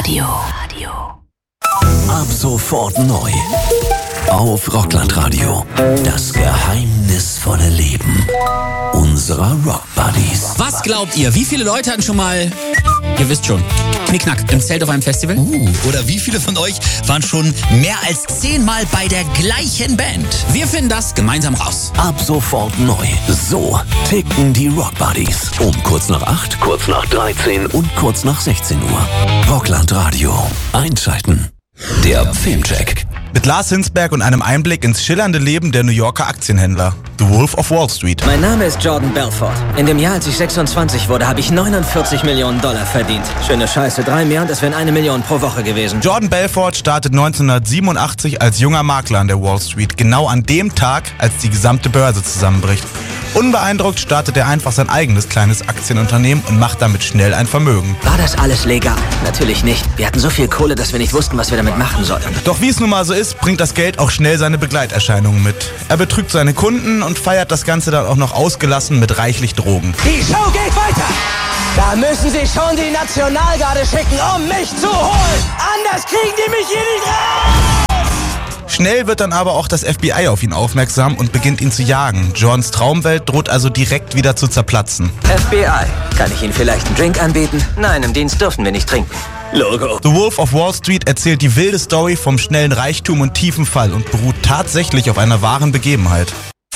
Ab sofort neu. Auf Rockland-Radio. Das geheimnisvolle Leben unserer Rock-Buddies. Was glaubt ihr, wie viele Leute hatten schon mal, ihr wisst schon, Knickknack im Zelt auf einem Festival? Oder wie viele von euch waren schon mehr als 10 Mal bei der gleichen Band? Wir finden das gemeinsam raus. Ab sofort neu. So ticken die Rock-Buddies. Um kurz nach 8, kurz nach 13 und kurz nach 16 Uhr. Rockland-Radio. Einschalten. Der Filmcheck. Mit Lars Hinsberg und einem Einblick ins schillernde Leben der New Yorker Aktienhändler. The Wolf of Wall Street. Mein Name ist Jordan Belfort. In dem Jahr, als ich 26 wurde, habe ich $49 Millionen verdient. Schöne Scheiße, 3 mehr und es wären 1 Million pro Woche gewesen. Jordan Belfort startet 1987 als junger Makler an der Wall Street. Genau an dem Tag, als die gesamte Börse zusammenbricht. Unbeeindruckt startet er einfach sein eigenes kleines Aktienunternehmen und macht damit schnell ein Vermögen. War das alles legal? Natürlich nicht. Wir hatten so viel Kohle, dass wir nicht wussten, was wir damit machen sollten. Doch wie es nun mal so ist, bringt das Geld auch schnell seine Begleiterscheinungen mit. Er betrügt seine Kunden und feiert das Ganze dann auch noch ausgelassen mit reichlich Drogen. Die Show geht weiter! Da müssen Sie schon die Nationalgarde schicken, um mich zu holen! Anders kriegen die mich hier nicht raus! Schnell wird dann aber auch das FBI auf ihn aufmerksam und beginnt ihn zu jagen. Jordans Traumwelt droht also direkt wieder zu zerplatzen. FBI, kann ich Ihnen vielleicht einen Drink anbieten? Nein, im Dienst dürfen wir nicht trinken. Logo. The Wolf of Wall Street erzählt die wilde Story vom schnellen Reichtum und tiefen Fall und beruht tatsächlich auf einer wahren Begebenheit.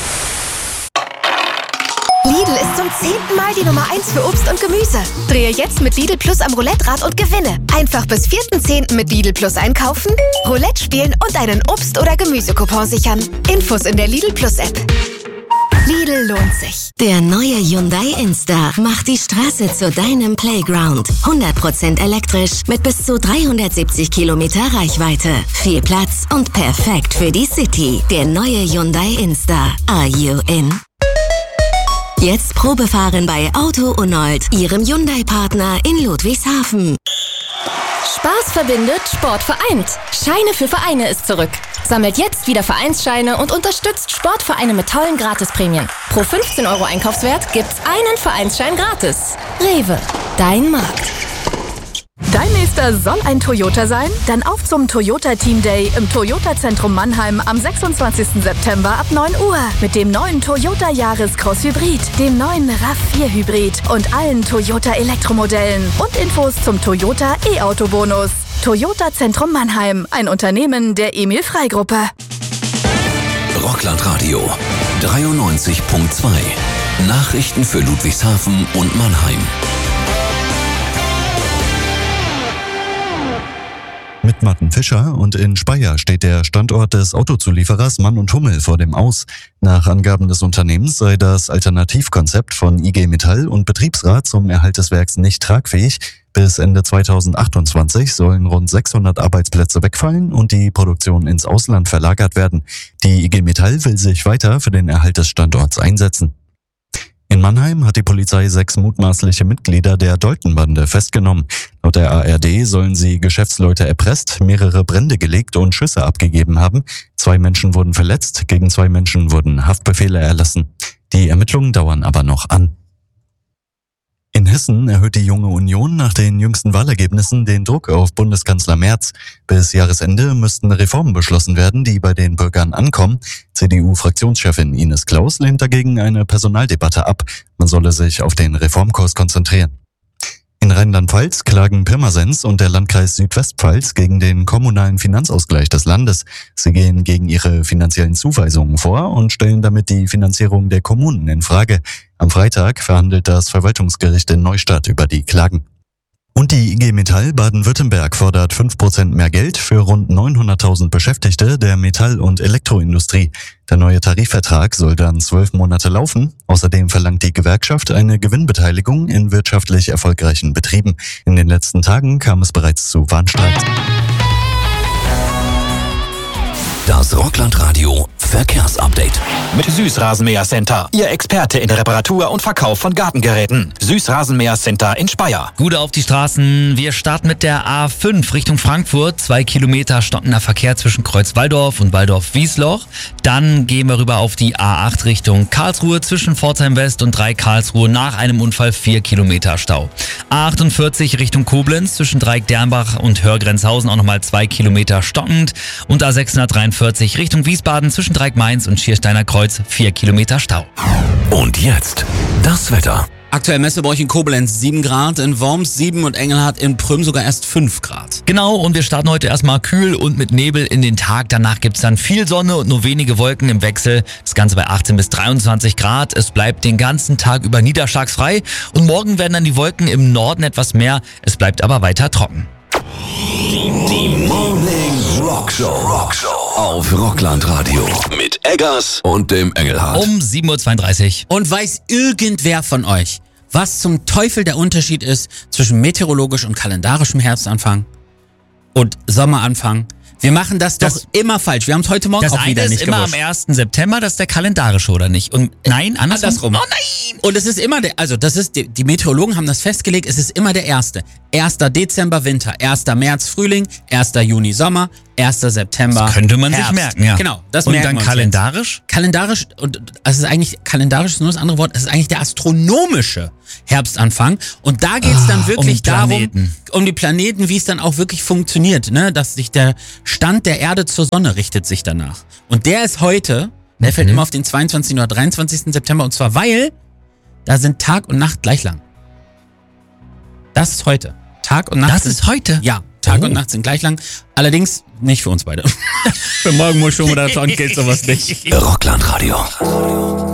Lidl ist zum 10. Mal die Nummer 1 für Obst und Gemüse. Drehe jetzt mit Lidl Plus am Roulette-Rad und gewinne. Einfach bis 4.10. mit Lidl Plus einkaufen, Roulette spielen und einen Obst- oder Gemüsecoupon sichern. Infos in der Lidl Plus App. Lidl lohnt sich. Der neue Hyundai Instar macht die Straße zu deinem Playground. 100% elektrisch mit bis zu 370 Kilometer Reichweite. Viel Platz und perfekt für die City. Der neue Hyundai Instar. Are you in? Jetzt Probefahren bei Auto Unold, Ihrem Hyundai-Partner in Ludwigshafen. Spaß verbindet, Sport vereint. Scheine für Vereine ist zurück. Sammelt jetzt wieder Vereinsscheine und unterstützt Sportvereine mit tollen Gratisprämien. Pro 15 € Einkaufswert gibt's einen Vereinsschein gratis. Rewe, dein Markt. Dein nächster soll ein Toyota sein? Dann auf zum Toyota Team Day im Toyota Zentrum Mannheim am 26. September ab 9 Uhr. Mit dem neuen Toyota Yaris Cross Hybrid, dem neuen RAV4 Hybrid und allen Toyota Elektromodellen. Und Infos zum Toyota E-Auto Bonus. Toyota Zentrum Mannheim, ein Unternehmen der Emil Frey Gruppe. Rockland-Radio 93.2. Nachrichten für Ludwigshafen und Mannheim. Mit Martin Fischer und in Speyer steht der Standort des Autozulieferers Mann und Hummel vor dem Aus. Nach Angaben des Unternehmens sei das Alternativkonzept von IG Metall und Betriebsrat zum Erhalt des Werks nicht tragfähig. Bis Ende 2028 sollen rund 600 Arbeitsplätze wegfallen und die Produktion ins Ausland verlagert werden. Die IG Metall will sich weiter für den Erhalt des Standorts einsetzen. In Mannheim hat die Polizei 6 mutmaßliche Mitglieder der Dolton-Bande festgenommen. Laut der ARD sollen sie Geschäftsleute erpresst, mehrere Brände gelegt und Schüsse abgegeben haben. 2 Menschen wurden verletzt, gegen 2 Menschen wurden Haftbefehle erlassen. Die Ermittlungen dauern aber noch an. In Hessen erhöht die Junge Union nach den jüngsten Wahlergebnissen den Druck auf Bundeskanzler Merz. Bis Jahresende müssten Reformen beschlossen werden, die bei den Bürgern ankommen. CDU-Fraktionschefin Ines Claus lehnt dagegen eine Personaldebatte ab. Man solle sich auf den Reformkurs konzentrieren. In Rheinland-Pfalz klagen Pirmasens und der Landkreis Südwestpfalz gegen den kommunalen Finanzausgleich des Landes. Sie gehen gegen ihre finanziellen Zuweisungen vor und stellen damit die Finanzierung der Kommunen in Frage. Am Freitag verhandelt das Verwaltungsgericht in Neustadt über die Klagen. Und die IG Metall Baden-Württemberg fordert 5% mehr Geld für rund 900.000 Beschäftigte der Metall- und Elektroindustrie. Der neue Tarifvertrag soll dann 12 Monate laufen. Außerdem verlangt die Gewerkschaft eine Gewinnbeteiligung in wirtschaftlich erfolgreichen Betrieben. In den letzten Tagen kam es bereits zu Warnstreiks. Das Rockland-Radio Verkehrsupdate. Mit Süßrasenmäher Center. Ihr Experte in der Reparatur und Verkauf von Gartengeräten. Süßrasenmäher Center in Speyer. Gute auf die Straßen. Wir starten mit der A5 Richtung Frankfurt. 2 Kilometer stockender Verkehr zwischen Kreuz-Walldorf und Walldorf-Wiesloch. Dann gehen wir rüber auf die A8 Richtung Karlsruhe zwischen Pforzheim West und 3 Karlsruhe. Nach einem Unfall 4 Kilometer Stau. A48 Richtung Koblenz zwischen Dreieck-Dernbach und Hörgrenzhausen auch nochmal 2 Kilometer stockend. Und A643 Richtung Wiesbaden zwischen Dreieck-Mainz und Schiersteiner Kreuz 4 Kilometer Stau. Und jetzt das Wetter. Aktuell Messebräuch in Koblenz 7 Grad, in Worms 7 und Engelhardt in Prüm sogar erst 5 Grad. Genau, und wir starten heute erstmal kühl und mit Nebel in den Tag. Danach gibt's dann viel Sonne und nur wenige Wolken im Wechsel. Das Ganze bei 18 bis 23 Grad. Es bleibt den ganzen Tag über niederschlagsfrei. Und morgen werden dann die Wolken im Norden etwas mehr. Es bleibt aber weiter trocken. Die Morning Rockshow auf Rockland Radio mit Eggers und dem Engelhardt. Um 7.32 Uhr. Und weiß irgendwer von euch, was zum Teufel der Unterschied ist zwischen meteorologisch und kalendarischem Herbstanfang und Sommeranfang? Wir machen das doch immer falsch. Wir haben es heute Morgen auch wieder nicht gewusst. Das eine ist immer am 1. September, das ist der kalendarische, oder nicht? Und nein, andersrum. Oh nein! Und es ist immer die Meteorologen haben das festgelegt, es ist immer der 1. 1. Dezember Winter, 1. März Frühling, 1. Juni Sommer, 1. September das könnte man Herbst. sich merken, ja. Genau, das und merken dann wir uns kalendarisch? Jetzt. Kalendarisch, und es ist eigentlich, kalendarisch ist nur das andere Wort, es ist eigentlich der astronomische Herbstanfang. Und da geht es dann wirklich darum, um die Planeten, wie es dann auch wirklich funktioniert, ne? Dass sich der Stand der Erde zur Sonne richtet sich danach. Und der ist heute, der fällt immer auf den 22. oder 23. September, und zwar weil da sind Tag und Nacht gleich lang. Das ist heute. Tag und Nacht. Das ist heute? Ja, Tag und Nacht sind gleich lang. Allerdings nicht für uns beide. Für morgen muss schon oder schon gilt sowas nicht. Rockland Radio.